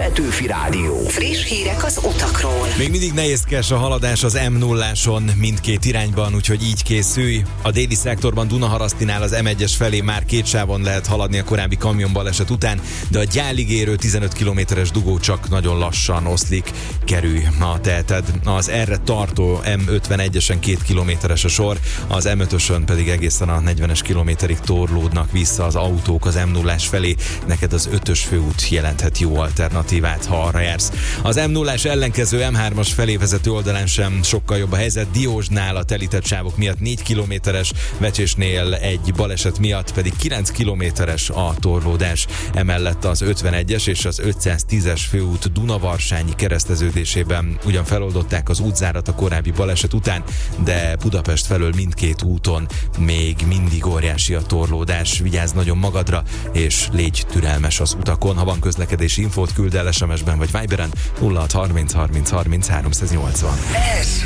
Petőfi Rádió. Friss hírek az utakról. Még mindig nehézkes a haladás az M0-áson mindkét irányban, úgyhogy így készülj. A déli szektorban Dunaharasztinál az M1-es felé már két sávon lehet haladni a korábbi kamionbaleset után, de a Gyálig érő 15 kilométeres dugó csak nagyon lassan oszlik. Kerülj, ha teheted. Az erre tartó M51-esen 2 kilométeres a sor, az M5-ösön pedig egészen a 40-es kilométerig torlódnak vissza az autók az M0-ás felé. Neked az 5-ös főút jelenthet jó alternatívát, ha arra jársz. Az M0-ás ellenkező M3-as felé vezető oldalán sem sokkal jobb a helyzet. Diósnál a telített sávok miatt 4 kilométeres, Vecsésnél egy baleset miatt pedig 9 kilométeres a torlódás. Emellett az 51-es és az 510-es főút Dunavarsanyi kereszteződésében ugyan feloldották az útzárat a korábbi baleset után, de Budapest felől mindkét úton még mindig óriási a torlódás. Vigyázz nagyon magadra, és légy türelmes az utakon. Ha van közlekedési infót, küld el SMS-ben vagy Viberen 0630 30 30 380.